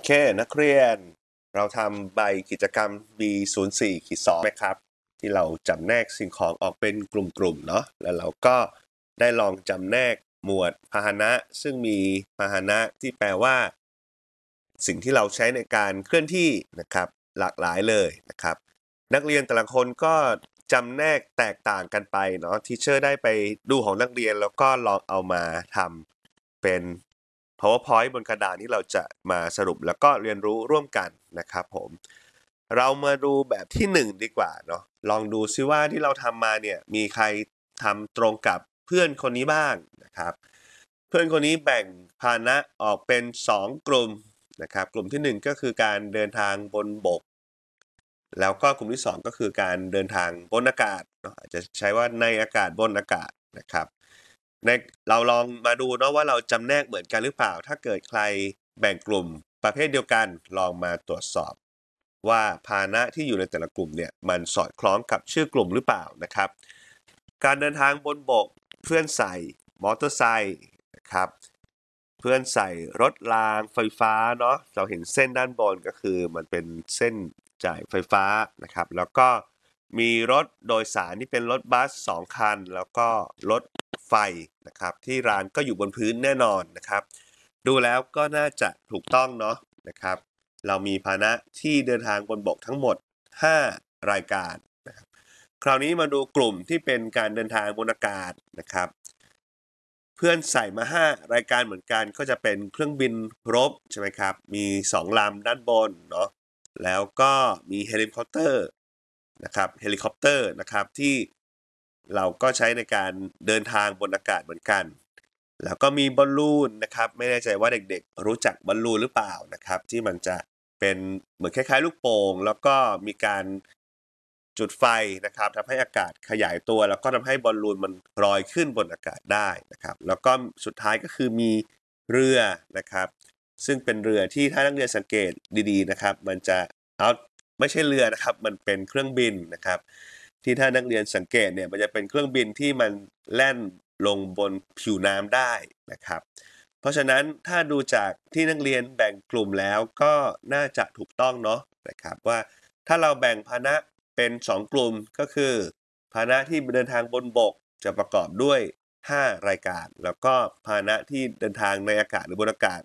เคนักเรียนเราทำใบกิจกรรม B04-2 ไหมครับที่เราจำแนกสิ่งของออกเป็นกลุ่มๆเนาะแล้วเราก็ได้ลองจำแนกหมวดพาหนะซึ่งมีพาหนะที่แปลว่าสิ่งที่เราใช้ในการเคลื่อนที่นะครับหลากหลายเลยนะครับนักเรียนแต่ละคนก็จำแนกแตกต่างกันไปเนาะทีเชอร์ได้ไปดูของนักเรียนแล้วก็ลองเอามาทำเป็น PowerPoint บนกระดานที่เราจะมาสรุปแล้วก็เรียนรู้ร่วมกันนะครับผมเรามาดูแบบที่1ดีกว่าเนาะลองดูซิว่าที่เราทำมาเนี่ยมีใครทำตรงกับเพื่อนคนนี้บ้างนะครับเพื่อนคนนี้แบ่งพาหนะออกเป็น2กลุ่มนะครับกลุ่มที่1ก็คือการเดินทางบนบกแล้วก็กลุ่มที่2ก็คือการเดินทางบนอากาศเนาะอาจจะใช้ว่าในอากาศบนอากาศนะครับในเราลองมาดูเนาะว่าเราจำแนกเหมือนกันหรือเปล่าถ้าเกิดใครแบ่งกลุ่มประเภทเดียวกันลองมาตรวจสอบว่าพาหนะที่อยู่ในแต่ละกลุ่มเนี่ยมันสอดคล้องกับชื่อกลุ่มหรือเปล่านะครับการเดินทางบนบกเพื่อนใส่มอเตอร์ไซค์นะครับเพื่อนใส่รถรางไฟฟ้าเนาะเราเห็นเส้นด้านบนก็คือมันเป็นเส้นจ่ายไฟฟ้านะครับแล้วก็มีรถโดยสารที่เป็นรถบัส2คันแล้วก็รถไฟนะครับที่รางก็อยู่บนพื้นแน่นอนนะครับดูแล้วก็น่าจะถูกต้องเนาะนะครับเรามีพาหนะที่เดินทางบนบกทั้งหมด5รายการนะครับคราวนี้มาดูกลุ่มที่เป็นการเดินทางบนอากาศนะครับเพื่อนใส่มา5รายการเหมือนกันก็จะเป็นเครื่องบินรบใช่ไหมครับมี2ลำด้านบนเนาะแล้วก็มีเฮลิคอปเตอร์นะครับที่เราก็ใช้ในการเดินทางบนอากาศเหมือนกันแล้วก็มีบอลลูนนะครับไม่แน่ใจว่าเด็กๆรู้จักบอลลูนหรือเปล่านะครับที่มันจะเป็นเหมือนคล้ายๆลูกโป่งแล้วก็มีการจุดไฟนะครับทำให้อากาศขยายตัวแล้วก็ทำให้บอลลูนมันลอยขึ้นบนอากาศได้นะครับแล้วก็สุดท้ายก็คือมีเรือนะครับซึ่งเป็นเรือที่ถ้านักเรียนสังเกตดีๆนะครับมันจะเอาไม่ใช่เรือนะครับมันเป็นเครื่องบินนะครับที่ถ้านักเรียนสังเกตเนี่ยมันจะเป็นเครื่องบินที่มันแล่นลงบนผิวน้ำได้นะครับเพราะฉะนั้นถ้าดูจากที่นักเรียนแบ่งกลุ่มแล้วก็น่าจะถูกต้องเนาะนะครับว่าถ้าเราแบ่งพาหนะเป็น2กลุ่มก็คือพาหนะที่เดินทางบนบกจะประกอบด้วย5รายการแล้วก็พาหนะที่เดินทางในอากาศหรือบนอากาศ